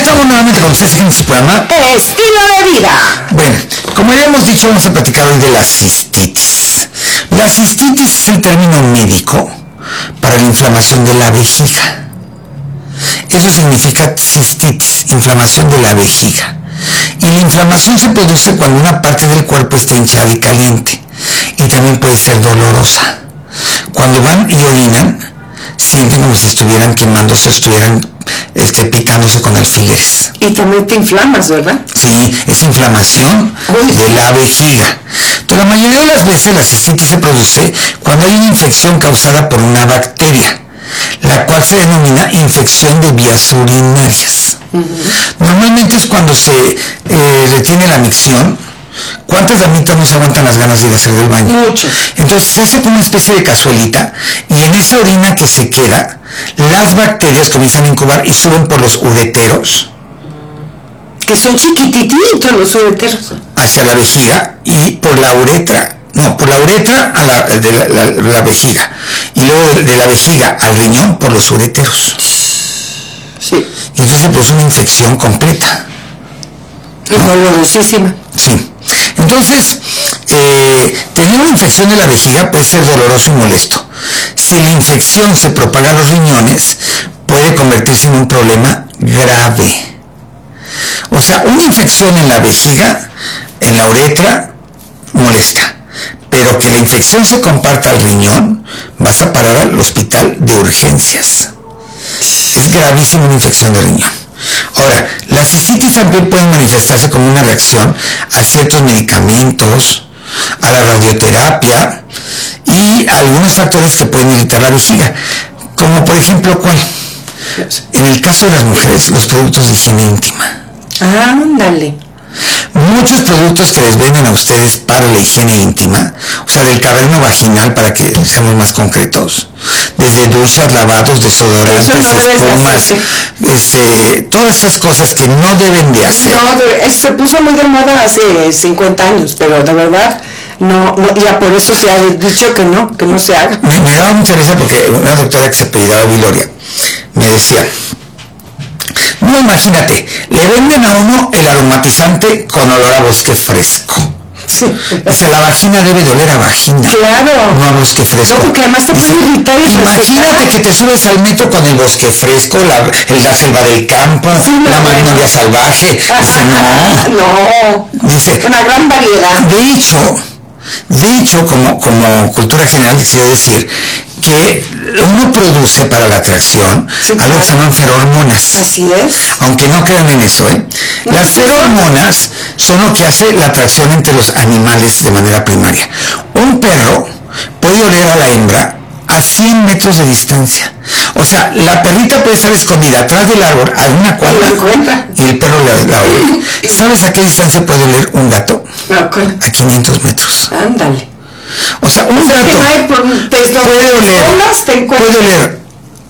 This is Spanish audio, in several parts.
estamos nuevamente con ustedes en su programa Estilo de Vida. Bueno, como ya hemos dicho, vamos a platicar hoy de la cistitis. La cistitis es el término médico para la inflamación de la vejiga. Eso significa cistitis, inflamación de la vejiga. Y la inflamación se produce cuando una parte del cuerpo está hinchada y caliente. Y también puede ser dolorosa. Cuando van y orinan, sienten como si estuvieran quemándose o estuvieran picándose con alfileres. Y también te inflamas, ¿verdad? Sí, es inflamación de la vejiga. Pero la mayoría de las veces la cistitis se produce cuando hay una infección causada por una bacteria, la cual se denomina infección de vías urinarias. Normalmente es cuando se retiene la micción. ¿Cuántas damitas no se aguantan las ganas de ir a hacer del baño? Muchas. Entonces se hace como una especie de cazuelita y en esa orina que se queda, las bacterias comienzan a incubar y suben por los ureteros. Que son chiquititos los ureteros. Hacia la vejiga y por la uretra. No, por la uretra a la vejiga. Y luego de la vejiga al riñón por los ureteros. Sí. Y entonces se produce una infección completa. ¿No? Dolorosísima. Sí. Entonces, tener una infección de la vejiga puede ser doloroso y molesto. Si la infección se propaga a los riñones, puede convertirse en un problema grave. O sea, una infección en la vejiga, en la uretra, molesta. Pero que la infección se comparta al riñón, vas a parar al hospital de urgencias. Es gravísima una infección de riñón. Ahora, la cistitis también puede manifestarse como una reacción a ciertos medicamentos, a la radioterapia y a algunos factores que pueden irritar la vejiga. Como por ejemplo, ¿cuál? En el caso de las mujeres, los productos de higiene íntima. Ándale. Muchos productos que les venden a ustedes para la higiene íntima, o sea, del caverno vaginal, para que seamos más concretos, desde duchas, lavados, desodorantes, espumas, todas esas cosas que no deben de hacer. No, se puso muy de moda hace 50 años, pero de verdad no, ya por eso se ha dicho que no se haga. Me daba mucha risa porque una doctora que se apellidaba Viloria me decía: no, imagínate, le venden a uno el aromatizante con olor a bosque fresco. Sí. O sea, la vagina debe de oler a vagina. Claro. No a bosque fresco. No, porque además te puede irritar y imagínate que te subes al metro con el bosque fresco, la selva del campo, sí, la magnolia salvaje. Dice, no. Dice, una gran variedad. De hecho, como cultura general, quisiera decir que uno produce para la atracción algo que se llaman ferormonas. Así es. Aunque no crean en eso, Las ferormonas son lo que hace la atracción entre los animales de manera primaria. Un perro puede oler a la hembra a 100 metros de distancia. O sea, la perrita puede estar escondida atrás del árbol a una cuadra y el perro la ole. ¿Sabes a qué distancia puede oler un gato? A 500 metros. Ándale. O sea, un gato puede oler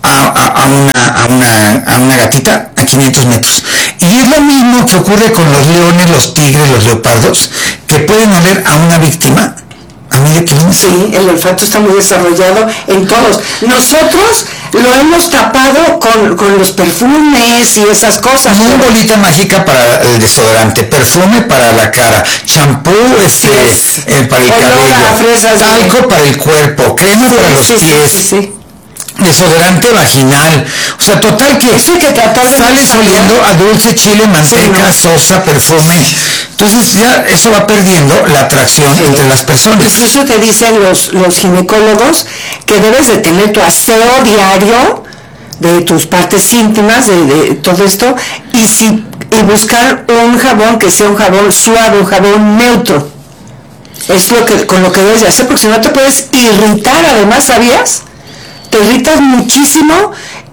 a una gatita a 500 metros. Y es lo mismo que ocurre con los leones, los tigres, los leopardos, que pueden oler a una víctima a medio kilómetro. Sí, el olfato está muy desarrollado en todos. Nosotros lo hemos tapado con los perfumes y esas cosas. Una bolita mágica para el desodorante, perfume para la cara, champú para el cabello, talco para el cuerpo, crema para los pies. Desodorante vaginal, o sea, total que sales oliendo a dulce, chile, manteca, sosa, perfume. Entonces ya eso va perdiendo la atracción entre las personas. Incluso te dicen los ginecólogos que debes de tener tu aseo diario de tus partes íntimas, de todo esto, y buscar un jabón que sea un jabón suave, un jabón neutro. Es con lo que debes de hacer, porque si no te puedes irritar. Además, ¿sabías? Te irritas muchísimo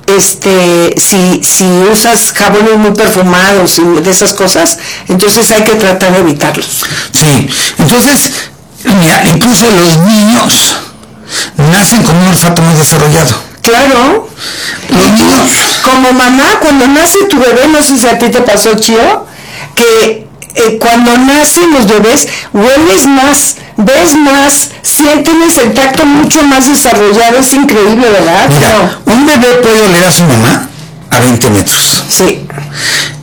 si usas jabones muy perfumados y de esas cosas. Entonces hay que tratar de evitarlos. Sí, entonces, mira, incluso los niños nacen con un olfato muy desarrollado. Claro. Los niños. Como mamá, cuando nace tu bebé, no sé si a ti te pasó, Chío, que cuando nacen los bebés, hueles más, ves más, sienten ese tacto mucho más desarrollado. Es increíble, ¿verdad? Mira, un bebé puede oler a su mamá a 20 metros. Sí.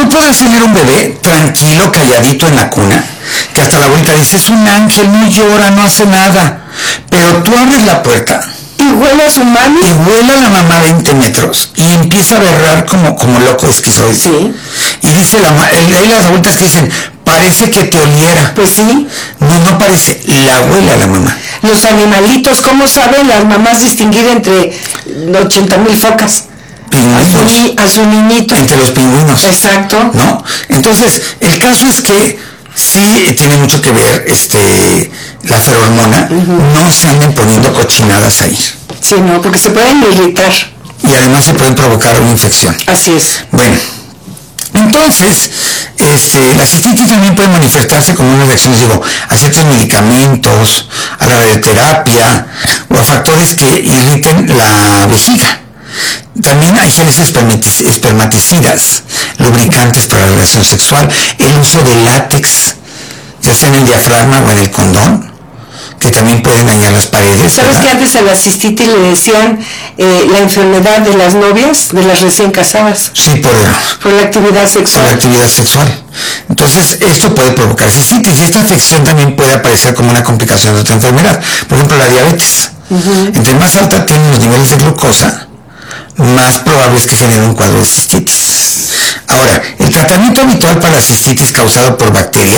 tú podrás tener un bebé tranquilo, calladito en la cuna, que hasta la abuelita dice, es un ángel, no llora, no hace nada. Pero tú abres la puerta y huele a su mami. Y vuela la mamá 20 metros y empieza a berrar como loco esquizoide. Sí. Y dice hay las abuelitas que dicen, parece que te oliera. Pues sí. No parece, la huele a la mamá. Los animalitos, ¿cómo saben las mamás distinguir entre 80,000 focas? Pingüinos. A su niñito. Entre los pingüinos. Exacto. ¿No? Entonces, el caso es que sí tiene mucho que ver la feromona. No se anden poniendo cochinadas ahí. Sí, no, porque se pueden irritar. Y además se pueden provocar una infección. Así es. Bueno, entonces, la cistitis también puede manifestarse como una reacción, a ciertos medicamentos, a la radioterapia o a factores que irriten la vejiga. También hay geles espermaticidas, lubricantes para la relación sexual, el uso de látex, ya sea en el diafragma o en el condón, que también pueden dañar las paredes. ¿Sabes que antes a la cistitis le decían la enfermedad de las novias, de las recién casadas? Sí, por la actividad sexual. Por la actividad sexual. Entonces, esto puede provocar cistitis y esta afección también puede aparecer como una complicación de otra enfermedad. Por ejemplo, la diabetes. Entre más alta tienen los niveles de glucosa, más probable es que genere un cuadro de cistitis. Ahora, el tratamiento habitual para la cistitis causado por bacterias